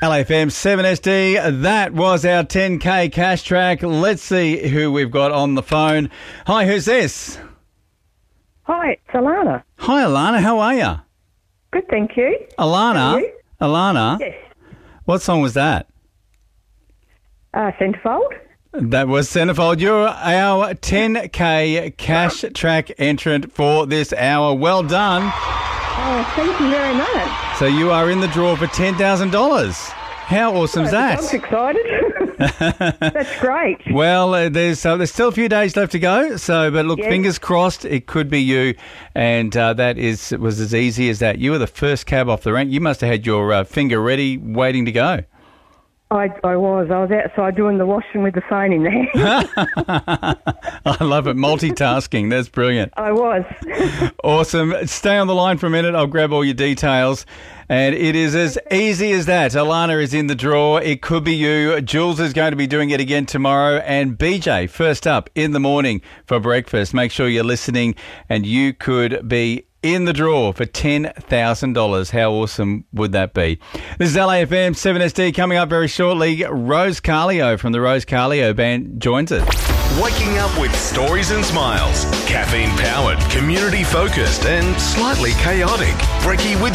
LAFM 7SD, that was our 10K cash track. Let's see who we've got on the phone. Hi, who's this? Hi, it's Alana. Hi, Alana, how are you? Good, thank you. Alana? How are you? Alana? Yes. What song was that? Centerfold. That was Centerfold. You're our 10K cash track entrant for this hour. Well done. Oh, thank you very much. So you are in the draw for $10,000. How awesome is that? I'm excited. That's great. Well, there's still a few days left to go. So, but look, Yes. Fingers crossed, it could be you. And it was as easy as that. You were the first cab off the rank. You must have had your finger ready, waiting to go. I was outside doing the washing with the phone in there. I love it. Multitasking. That's brilliant. I was. Awesome. Stay on the line for a minute. I'll grab all your details. And it is as easy as that. Alana is in the draw. It could be you. Jules is going to be doing it again tomorrow. And BJ, first up in the morning for breakfast. Make sure you're listening and you could be in the draw for $10,000. How awesome would that be? This is LAFM 7SD. Coming up very shortly, Rose Carlio from the Rose Carlio Band joins us. Waking up with stories and smiles. Caffeine powered, community focused and slightly chaotic. Brekkie with